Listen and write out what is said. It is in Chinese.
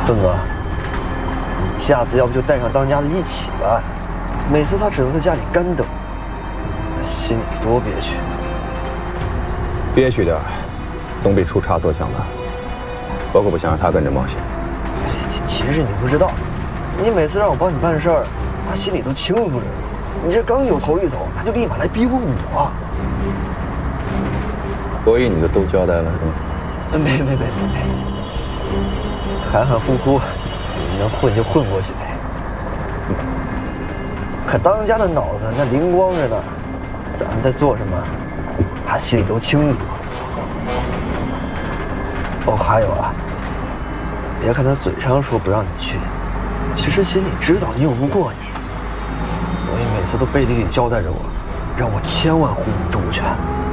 邓哥，下次要不就带上当家的一起吧，每次他只能在家里干等，心里多憋屈。 憋屈点，总比出差错强吧？我可不想让他跟着冒险。 其实你不知道，你每次让我帮你办事儿，他心里都清楚着呢。你这刚扭头一走，他就立马来逼问我。 所以你就都交代了是吗？ 没，含含糊糊，你能混就混过去呗。可当家的脑子那灵光着呢，咱们在做什么，他心里都清楚。哦，还有啊，别看他嘴上说不让你去，其实心里知道拗不过你，所以每次都背地里交代着我，让我千万护你周全。